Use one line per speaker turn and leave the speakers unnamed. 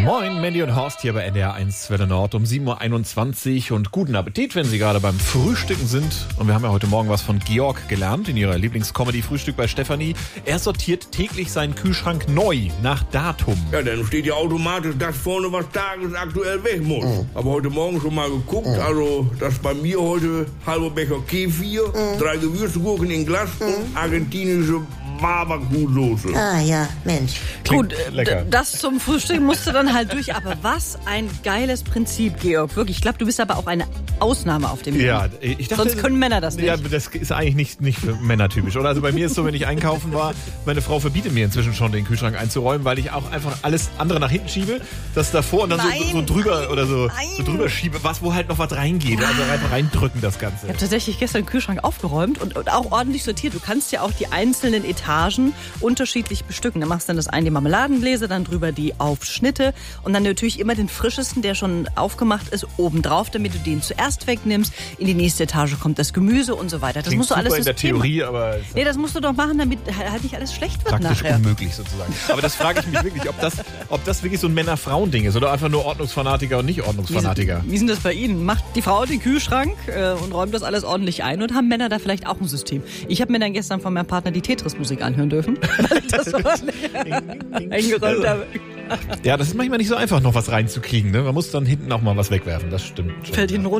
Moin, Mandy und Horst hier bei NDR 1 Welle Nord um 7.21 Uhr und guten Appetit, wenn Sie gerade beim Frühstücken sind. Und wir haben ja heute Morgen was von Georg gelernt in ihrer Lieblingscomedy-Frühstück bei Stefanie. Er sortiert täglich seinen Kühlschrank neu nach Datum.
Ja, dann steht ja automatisch das vorne, was tagesaktuell weg muss. Aber heute Morgen schon mal geguckt, also das ist bei mir heute halber Becher Kefir, 3 Gewürzgurken in Glas und argentinische Barbacoa-Soße.
Ah ja, Mensch.
Gut,
lecker.
das zum Frühstück musste dann halt durch. Aber was ein geiles Prinzip, Georg. Wirklich, ich glaube, du bist aber auch eine Ausnahme auf dem Gebiet.
Ja, ich dachte,
Sonst können Männer das nicht.
Ja, das ist eigentlich nicht für Männer typisch, oder? Also bei mir ist so, wenn ich einkaufen war, meine Frau verbietet mir inzwischen schon, den Kühlschrank einzuräumen, weil ich auch einfach alles andere nach hinten schiebe, das davor und dann so drüber oder so drüber schiebe, wo halt noch was reingeht. Also einfach reindrücken das Ganze.
Ich habe tatsächlich gestern den Kühlschrank aufgeräumt und auch ordentlich sortiert. Du kannst ja auch die einzelnen Etagen unterschiedlich bestücken. Da machst du dann das eine die Marmeladengläser, dann drüber die Aufschnitte und dann natürlich immer den frischesten, der schon aufgemacht ist, obendrauf, damit du den zuerst wegnimmst. In die nächste Etage kommt das Gemüse und so weiter. Das
Klingt
musst du alles
super in der Theorie, aber
Nee, das musst du doch machen, damit halt nicht alles schlecht wird
praktisch
nachher.
unmöglich sozusagen. Aber das frage ich mich wirklich, ob das wirklich so ein Männer-Frauen-Ding ist oder einfach nur Ordnungsfanatiker und nicht Ordnungsfanatiker.
Wie ist denn das bei Ihnen? Macht die Frau den Kühlschrank und räumt das alles ordentlich ein und haben Männer da vielleicht auch ein System? Ich habe mir dann gestern von meinem Partner die Tetris-Musik anhören dürfen, weil ich das so eingeräumt habe.
Ja, das ist manchmal nicht so einfach, noch was reinzukriegen. Ne? Man muss dann hinten auch mal was wegwerfen, das stimmt schon.
Fällt Ihnen runter.